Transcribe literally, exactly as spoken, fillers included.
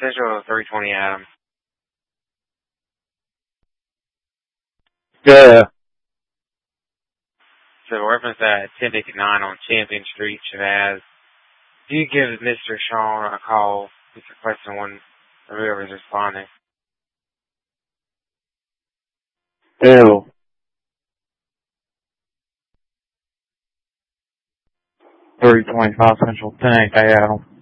Central three twenty Adam. Yeah. So reference at ten fifty-nine on Champion Street, Chavez. Do you give Mister Sean a call? He's requesting one, or whoever's responding. Ew. three twenty-five Central, ten eight Adam.